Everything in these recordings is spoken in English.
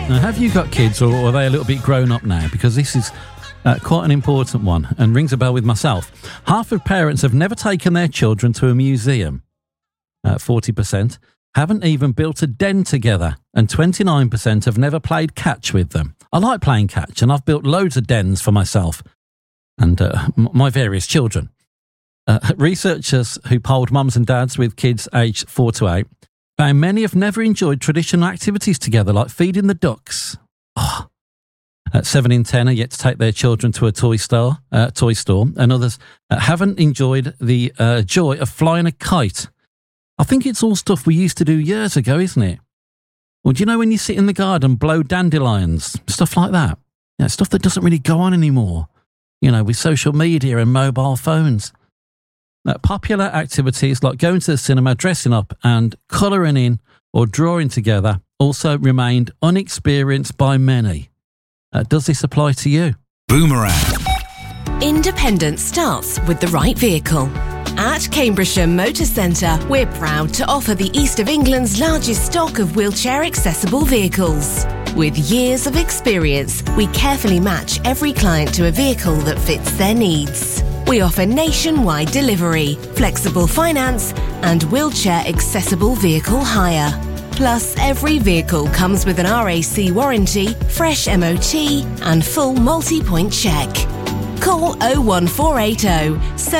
Now, have you got kids, or are they a little bit grown up now? Because this is quite an important one and rings a bell with myself. Half of parents have never taken their children to a museum. 40% haven't even built a den together, and 29% have never played catch with them. I like playing catch, and I've built loads of dens for myself and my various children. Researchers who polled mums and dads with kids aged 4 to 8 found many have never enjoyed traditional activities together, like feeding the ducks. 7 in 10 are yet to take their children to a toy store, and others haven't enjoyed the joy of flying a kite. I think it's all stuff we used to do years ago, isn't it? Well, do you know when you sit in the garden, blow dandelions, stuff like that? Yeah, stuff that doesn't really go on anymore, you know, with social media and mobile phones. Popular activities like going to the cinema, dressing up and colouring in or drawing together also remained unexperienced by many. Does this apply to you? Boomerang. Independence starts with the right vehicle. At Cambridgeshire Motor Centre, we're proud to offer the East of England's largest stock of wheelchair-accessible vehicles. With years of experience, we carefully match every client to a vehicle that fits their needs. We offer nationwide delivery, flexible finance, and wheelchair-accessible vehicle hire. Plus, every vehicle comes with an RAC warranty, fresh MOT, and full multi-point check. Call 01480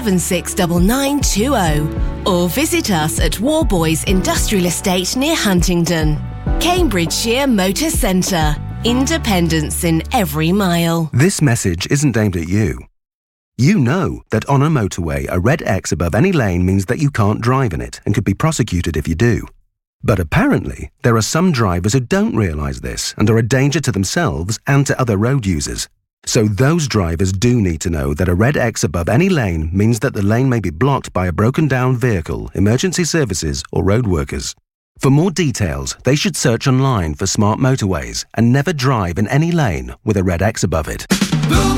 769920 or visit us at Warboys Industrial Estate near Huntingdon. Cambridgeshire Motor Centre. Independence in every mile. This message isn't aimed at you. You know that on a motorway, a red X above any lane means that you can't drive in it and could be prosecuted if you do. But apparently, there are some drivers who don't realise this and are a danger to themselves and to other road users. So those drivers do need to know that a red X above any lane means that the lane may be blocked by a broken down vehicle, emergency services or road workers. For more details, they should search online for smart motorways and never drive in any lane with a red X above it.